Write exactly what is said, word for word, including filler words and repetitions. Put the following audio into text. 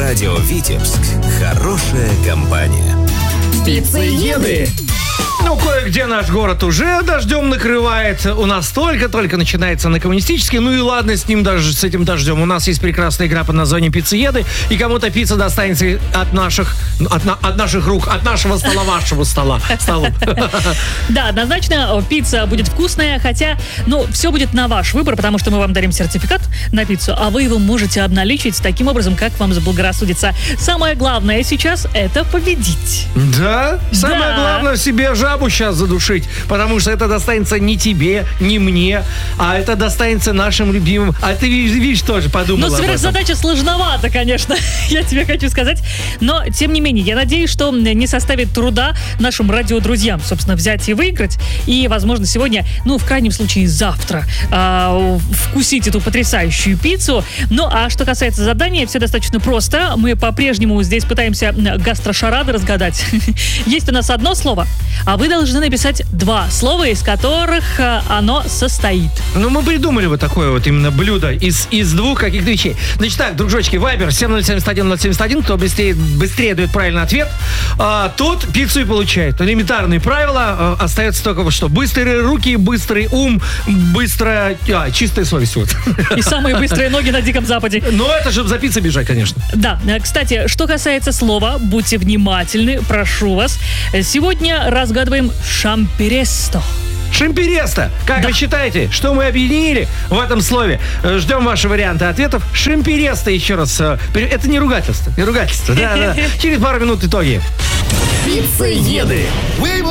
Радио Витебск. Хорошая компания. Пиццееды. Ну, кое-где наш город уже дождем накрывает. У нас только-только начинается на Коммунистический. Ну и ладно с ним, даже с этим дождем. У нас есть прекрасная игра под названием «Пиццееды». И кому-то пицца достанется от наших, от, на, от наших рук, от нашего стола, вашего стола. Столу. Да, однозначно пицца будет вкусная. Хотя, ну, все будет на ваш выбор, потому что мы вам дарим сертификат на пиццу, а вы его можете обналичить таким образом, как вам заблагорассудится. Самое главное сейчас — это победить. Да? Самое Да. главное в себе жабу сейчас задушить, потому что это достанется не тебе, не мне, а это достанется нашим любимым. А ты, видишь, тоже подумала Ну, об этом. сверхзадача сложновато, конечно, я тебе хочу сказать. Но, тем не менее, я надеюсь, что не составит труда нашим радиодрузьям, собственно, взять и выиграть. И, возможно, сегодня, ну, в крайнем случае, завтра э, вкусить эту потрясающую пиццу. Ну, а что касается задания, все достаточно просто. Мы по-прежнему здесь пытаемся гастрошарады разгадать. Есть у нас одно слово, а вы должны написать два слова, из которых э, оно состоит. Ну, мы придумали вот такое вот именно блюдо из, из двух каких-то вещей. Значит так, дружочки, Вайбер семь ноль семь один ноль семь один, кто быстрее, быстрее дает правильный ответ, а, тот пиццу и получает. Элементарные правила, а, остается только вот что. Быстрые руки, быстрый ум, быстрая, а, чистая совесть. Вот. И самые быстрые ноги на Диком Западе. Но это же за пиццей бежать, конечно. Да, э, кстати, что касается слова, будьте внимательны, прошу вас. Сегодня разгадываем шампиресто. Шимпересто. Как Да. вы считаете, что мы объединили в этом слове? Э, Ждем ваши варианты ответов. Шимпересто, еще раз. э, пере- Это не ругательство. Не ругательство. Да, да. Через пару минут итоги. Пиццееды.